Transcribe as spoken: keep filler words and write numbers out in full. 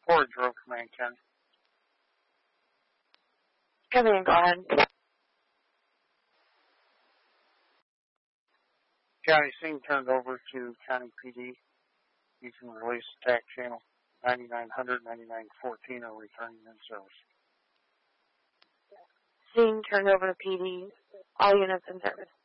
Forage Road Command, County. Come in, go ahead. County scene turned over to County P D. You can release attack channel ninety-nine hundred, ninety-nine fourteen or returning in service. Scene turned over to P D. All units in service.